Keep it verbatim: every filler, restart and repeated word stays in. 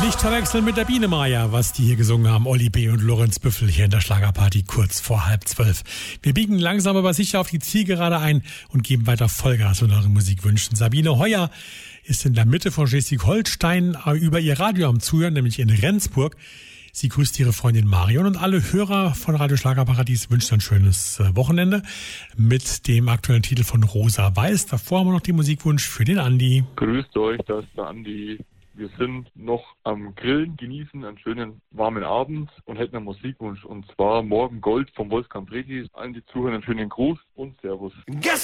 Nicht verwechseln mit der Biene Maya, was die hier gesungen haben, Olli B. und Lorenz Büffel hier in der Schlagerparty kurz vor halb zwölf. Wir biegen langsam aber sicher auf die Zielgerade ein und geben weiter Vollgas mit euren Musikwünschen. Sabine Heuer ist in der Mitte von Schleswig-Holstein über ihr Radio am Zuhören, nämlich in Rendsburg. Sie grüßt ihre Freundin Marion und alle Hörer von Radio Schlagerparadies wünschen ein schönes Wochenende mit dem aktuellen Titel von Rosa Weiß. Davor haben wir noch den Musikwunsch für den Andi. Grüßt euch, das ist der Andi. Wir sind noch am Grillen, genießen einen schönen warmen Abend und hätten einen Musikwunsch. Und zwar Morgen Gold vom Wolfgang Bregi. Allen, die zuhören, einen schönen Gruß und Servus. Guess